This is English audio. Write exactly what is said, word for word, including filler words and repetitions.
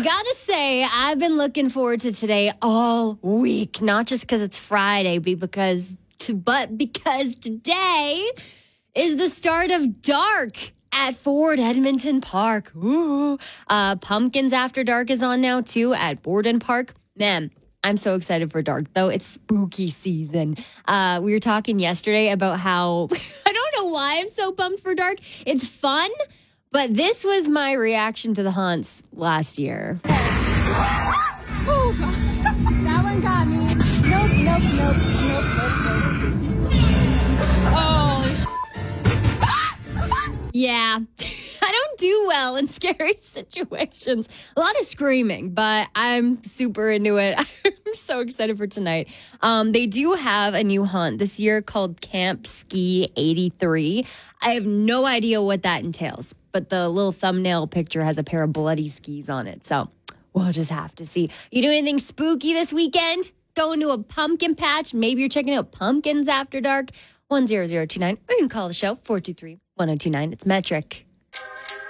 gotta say, I've been looking forward to today all week. Not just because it's Friday, but because, to, but because today is the start of dark at Ford Edmonton Park. Ooh. Uh, Pumpkins After Dark is on now, too, at Borden Park. Man, I'm so excited for dark, though. It's spooky season. Uh, we were talking yesterday about how, I don't know why I'm so pumped for dark. It's fun, but this was my reaction to the haunts last year. Oh, that one got me. Nope, nope, nope, nope, nope, nope. Holy sh**. Yeah. I don't do well in scary situations. A lot of screaming, but I'm super into it. I'm so excited for tonight. Um, they do have a new haunt this year called Camp Ski eighty-three. I have no idea what that entails, but the little thumbnail picture has a pair of bloody skis on it. So we'll just have to see. You do anything spooky this weekend? Going to a pumpkin patch? Maybe you're checking out Pumpkins After Dark? one zero zero two nine. Or you can call the show, four two three, one zero two nine. It's Metric.